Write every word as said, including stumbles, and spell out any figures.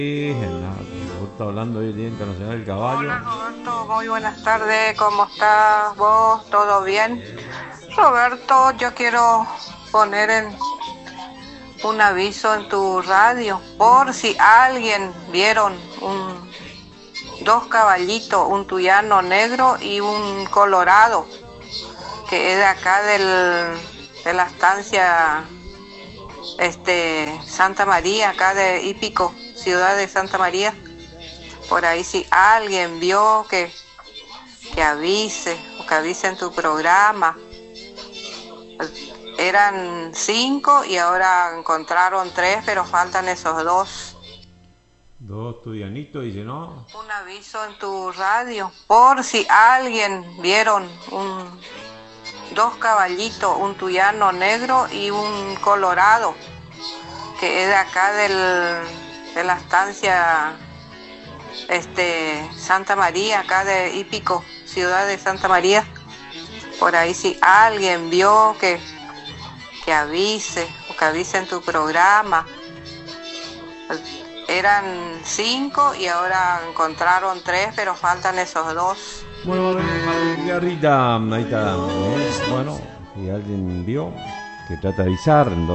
Roberto hablando hoy Día Internacional del Caballo. Hola Roberto, muy buenas tardes, ¿cómo estás vos? ¿Todo bien? Roberto, yo quiero poner en un aviso en tu radio por si alguien vieron un, dos caballitos, un tuyano negro y un colorado, que es de acá del, de la estancia este, Santa María, acá de Hípico, ciudad de Santa María. Por ahí si alguien vio que, que avise, o que avise en tu programa. Eran cinco y ahora encontraron tres, pero faltan esos dos. Dos tuyanitos, dice, ¿no? Un aviso en tu radio, por si alguien vieron un, dos caballitos, un tuyano negro y un colorado, que es de acá del, de la estancia este, Santa María, acá de Hípico, ciudad de Santa María. Por ahí si alguien vio que, que avise, o que avise en tu programa. Eran cinco y ahora encontraron tres, pero faltan esos dos. Bueno, Margarita, ahí está. ¿Eh? Bueno, si alguien vio, que trata de avisar.